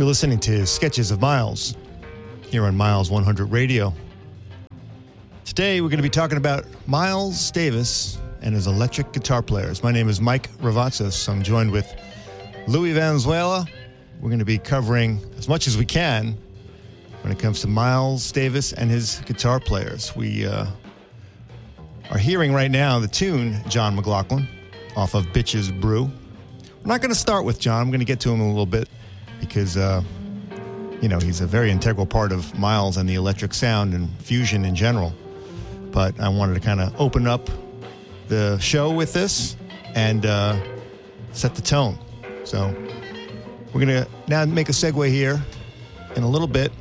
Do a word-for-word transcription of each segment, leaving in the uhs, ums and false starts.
You're listening to Sketches of Miles here on Miles one hundred Radio. Today we're going to be talking about Miles Davis and his electric guitar players. My name is Mike Ravatsas. I'm joined with Louis Valenzuela. We're going to be covering as much as we can when it comes to Miles Davis and his guitar players. We uh, are hearing right now the tune John McLaughlin off of Bitches Brew. We're not going to start with John. I'm going to get to him in a little bit because, uh, you know, he's a very integral part of Miles and the electric sound and fusion in general. But I wanted to kind of open up the show with this and uh, set the tone. So we're going to now make a segue here in a little bit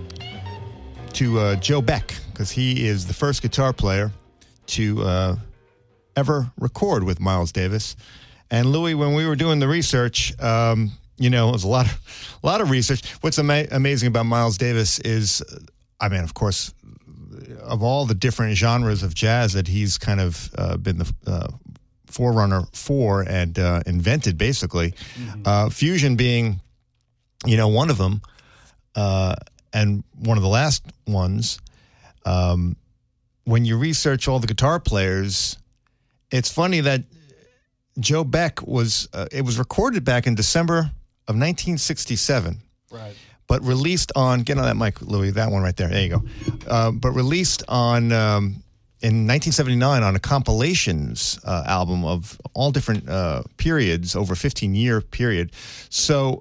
to uh, Joe Beck, because he is the first guitar player to uh, ever record with Miles Davis. And Louis, when we were doing the research, um, you know, it was a lot of, a lot of research. What's ama- amazing about Miles Davis is, I mean, of course, of all the different genres of jazz that he's kind of uh, been the uh, forerunner for and uh, invented, basically, mm-hmm. uh, fusion being, you know, one of them, uh, and one of the last ones. Um, when you research all the guitar players, it's funny that Joe Beck was, uh, it was recorded back in December of nineteen sixty-seven. Right. But released on, get on that mic, Louis, that one right there. There you go. Uh, but released on, um, in nineteen seventy-nine on a compilations uh, album of all different uh, periods, over a fifteen-year period. So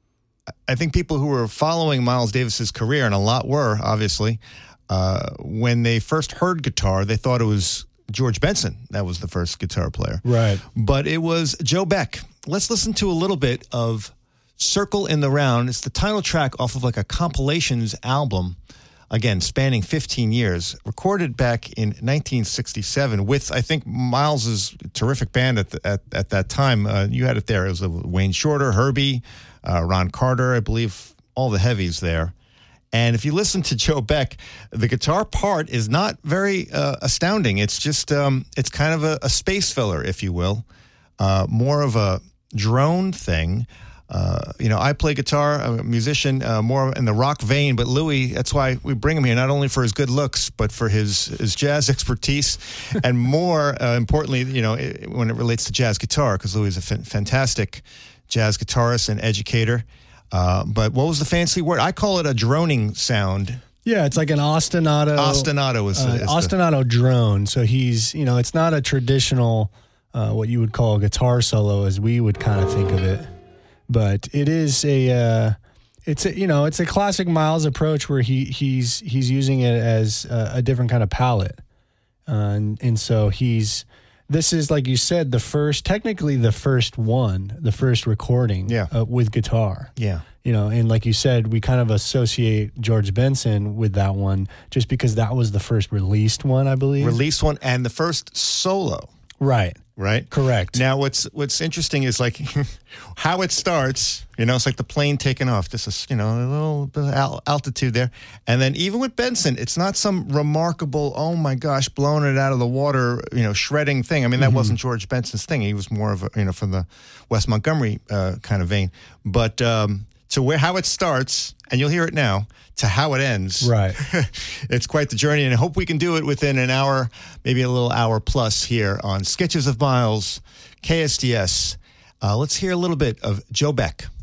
I think people who were following Miles Davis's career, and a lot were, obviously, uh, when they first heard guitar, they thought it was George Benson that was the first guitar player. Right. But it was Joe Beck. Let's listen to a little bit of Circle in the Round. It's the title track off of like a compilations album, again, spanning fifteen years, recorded back in nineteen sixty-seven with, I think, Miles's terrific band at the, at, at that time. Uh, you had it there. It was uh, Wayne Shorter, Herbie, uh, Ron Carter, I believe, all the heavies there. And if you listen to Joe Beck, the guitar part is not very uh, astounding. It's just, um, it's kind of a, a space filler, if you will, uh, more of a drone thing. Uh, you know, I play guitar, I'm a musician, uh, more in the rock vein, but Louis, that's why we bring him here, not only for his good looks, but for his, his jazz expertise, and more uh, importantly, you know, it, when it relates to jazz guitar, because Louis is a f- fantastic jazz guitarist and educator. Uh, but what was the fancy word? I call it a droning sound. Yeah, it's like an ostinato. Ostinato is, uh, is ostinato the, drone. So he's, you know, it's not a traditional, uh, what you would call a guitar solo as we would kind of think of it. But it is a, uh, it's a, you know, it's a classic Miles approach where he he's he's using it as a, a different kind of palette, uh, and and so he's this is, like you said, the first, technically the first one, the first recording, yeah. uh, with guitar. Yeah, you know, and like you said, we kind of associate George Benson with that one just because that was the first released one, I believe. Released one and the first solo. Right. Right? Correct. Now, what's what's interesting is like how it starts, you know, it's like the plane taking off, just a, you know, a little bit of al- altitude there. And then even with Benson, it's not some remarkable, oh my gosh, blowing it out of the water, you know, shredding thing. I mean, that mm-hmm. wasn't George Benson's thing. He was more of a, you know, from the Wes Montgomery uh, kind of vein. But um, to where how it starts, and you'll hear it now, to how it ends. Right. It's quite the journey, and I hope we can do it within an hour, maybe a little hour plus here on Sketches of Miles, K S D S. Uh, let's hear a little bit of Joe Beck.